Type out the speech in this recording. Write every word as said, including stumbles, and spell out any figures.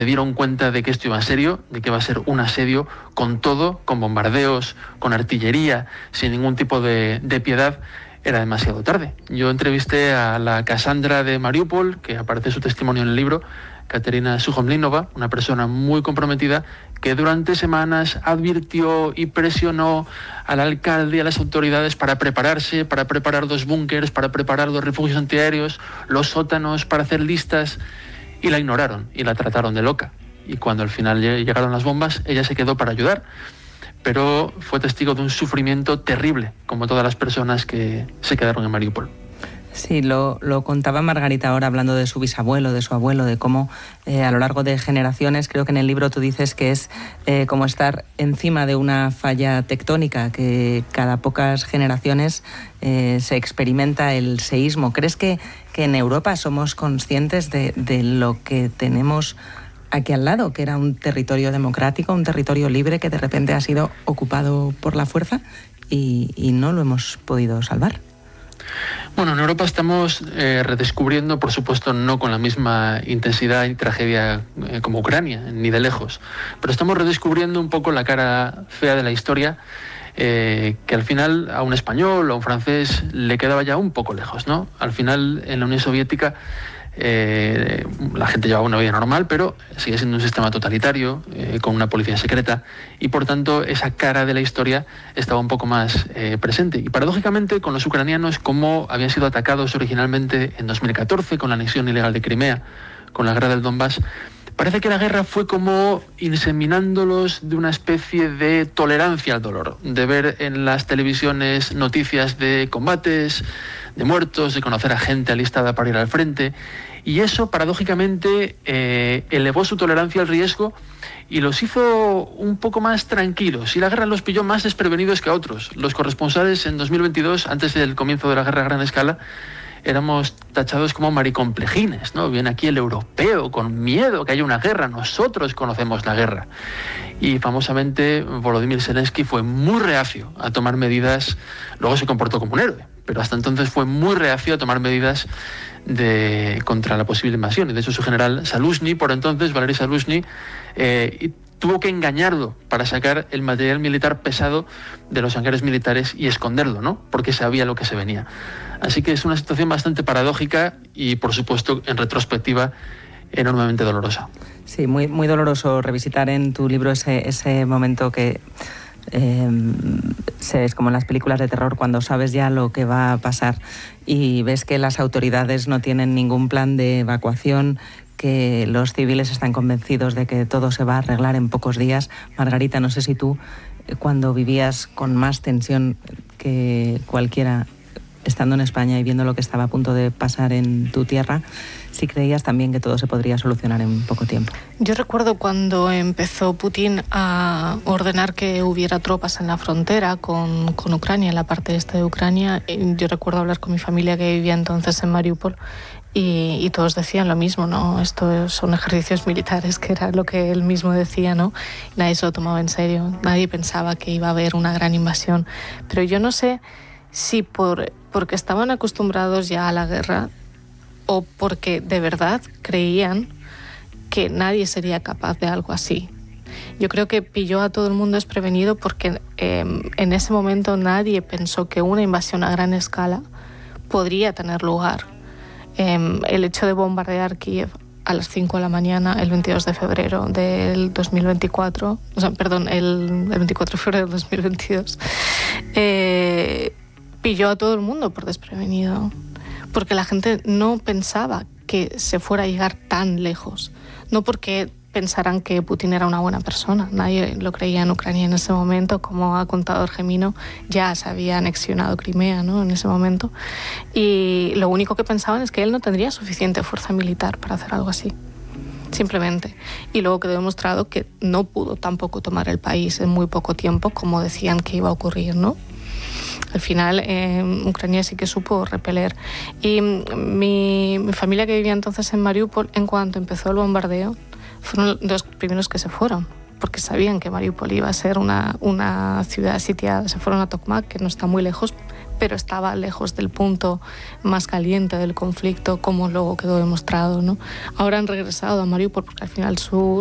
dieron cuenta de que esto iba en serio, de que iba a ser un asedio con todo, con bombardeos, con artillería, sin ningún tipo de, de piedad, era demasiado tarde. Yo entrevisté a la Cassandra de Mariupol, que aparece su testimonio en el libro, Katerina Sukhomlinova, una persona muy comprometida, que durante semanas advirtió y presionó al alcalde y a las autoridades para prepararse, para preparar dos búnkers, para preparar los refugios antiaéreos, los sótanos, para hacer listas, y la ignoraron y la trataron de loca. Y cuando al final llegaron las bombas, ella se quedó para ayudar, pero fue testigo de un sufrimiento terrible, como todas las personas que se quedaron en Mariupol. Sí, lo, lo contaba Margarita ahora hablando de su bisabuelo, de su abuelo, de cómo eh, a lo largo de generaciones, creo que en el libro tú dices que es eh, como estar encima de una falla tectónica, que cada pocas generaciones eh, se experimenta el seísmo. ¿Crees que, que en Europa somos conscientes de, de lo que tenemos aquí al lado, que era un territorio democrático, un territorio libre que de repente ha sido ocupado por la fuerza y, y no lo hemos podido salvar? Bueno, en Europa estamos eh, redescubriendo, por supuesto, no con la misma intensidad y tragedia eh, como Ucrania, ni de lejos, pero estamos redescubriendo un poco la cara fea de la historia, eh, que al final a un español o a un francés le quedaba ya un poco lejos, ¿no? Al final, en la Unión Soviética, Eh, la gente llevaba una vida normal, pero sigue siendo un sistema totalitario, eh, con una policía secreta, y por tanto esa cara de la historia estaba un poco más eh, presente. Y paradójicamente con los ucranianos, como habían sido atacados originalmente en dos mil catorce con la anexión ilegal de Crimea, con la guerra del Donbass, parece que la guerra fue como inseminándolos de una especie de tolerancia al dolor, de ver en las televisiones noticias de combates, de muertos, de conocer a gente alistada para ir al frente, y eso paradójicamente eh, elevó su tolerancia al riesgo y los hizo un poco más tranquilos, y la guerra los pilló más desprevenidos que a otros. Los corresponsales en dos mil veintidós, antes del comienzo de la guerra a gran escala, éramos tachados como maricomplejines, ¿no? Viene aquí el europeo con miedo que haya una guerra, nosotros conocemos la guerra. Y famosamente Volodymyr Zelensky fue muy reacio a tomar medidas, luego se comportó como un héroe, pero hasta entonces fue muy reacio a tomar medidas de, contra la posible invasión. Y de hecho su general Zaluzhny, por entonces, Valery Zaluzhny, eh, tuvo que engañarlo para sacar el material militar pesado de los hangares militares y esconderlo, ¿no? Porque sabía lo que se venía. Así que es una situación bastante paradójica y, por supuesto, en retrospectiva, enormemente dolorosa. Sí, muy, muy doloroso revisitar en tu libro ese, ese momento que eh, es como en las películas de terror, cuando sabes ya lo que va a pasar y ves que las autoridades no tienen ningún plan de evacuación, que los civiles están convencidos de que todo se va a arreglar en pocos días. Margarita, no sé si tú, cuando vivías con más tensión que cualquiera, estando en España y viendo lo que estaba a punto de pasar en tu tierra, si creías también que todo se podría solucionar en poco tiempo. Yo recuerdo cuando empezó Putin a ordenar que hubiera tropas en la frontera con, con Ucrania, en la parte este de Ucrania. Yo recuerdo hablar con mi familia que vivía entonces en Mariupol y, y todos decían lo mismo, ¿no? Esto son ejercicios militares, que era lo que él mismo decía, ¿no? Nadie se lo tomaba en serio, nadie pensaba que iba a haber una gran invasión. Pero yo no sé si por, porque estaban acostumbrados ya a la guerra o porque de verdad creían que nadie sería capaz de algo así. Yo creo que pilló a todo el mundo desprevenido porque eh, en ese momento nadie pensó que una invasión a gran escala podría tener lugar. Eh, el hecho de bombardear Kiev a las cinco de la mañana el veintidós de febrero del dos mil veinticuatro, o sea, perdón, el, el veinticuatro de febrero del dos mil veintidós, eh, pilló a todo el mundo por desprevenido, porque la gente no pensaba que se fuera a llegar tan lejos, no porque pensaran que Putin era una buena persona, nadie lo creía en Ucrania en ese momento. Como ha contado Hergemino, ya se había anexionado Crimea, ¿no?, en ese momento, y lo único que pensaban es que él no tendría suficiente fuerza militar para hacer algo así, simplemente. Y luego quedó demostrado que no pudo tampoco tomar el país en muy poco tiempo, como decían que iba a ocurrir, ¿no? Al final, eh, Ucrania sí que supo repeler. Y mi, mi familia, que vivía entonces en Mariupol, en cuanto empezó el bombardeo, fueron los primeros que se fueron, porque sabían que Mariupol iba a ser una, una ciudad sitiada. Se fueron a Tokmak, que no está muy lejos, pero estaba lejos del punto más caliente del conflicto, como luego quedó demostrado, ¿no? Ahora han regresado a Mariupol porque al final su